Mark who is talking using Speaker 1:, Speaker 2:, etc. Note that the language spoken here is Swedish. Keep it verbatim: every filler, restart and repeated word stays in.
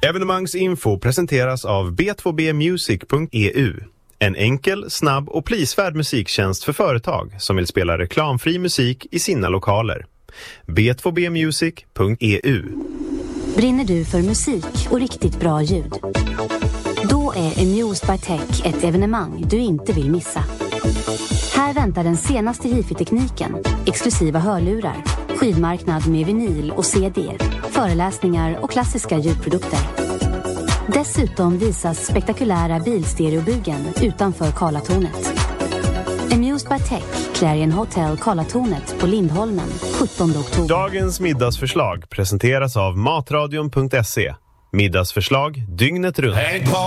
Speaker 1: Evenemangsinfo presenteras av b två b music punkt e u. En enkel, snabb och prisvärd musiktjänst för företag som vill spela reklamfri musik i sina lokaler. b två b music punkt e u.
Speaker 2: Brinner du för musik och riktigt bra ljud? Då är Amused by Tech ett evenemang du inte vill missa. Här väntar den senaste hifi-tekniken, exklusiva hörlurar, skivmarknad med vinyl och C D, föreläsningar och klassiska ljudprodukter. Dessutom visas spektakulära bilstereobugen utanför Karlatornet. Amused by Tech, Clarion Hotel Karlatornet på Lindholmen, sjuttonde oktober.
Speaker 1: Dagens middagsförslag presenteras av matradion punkt se. Middagsförslag dygnet runt.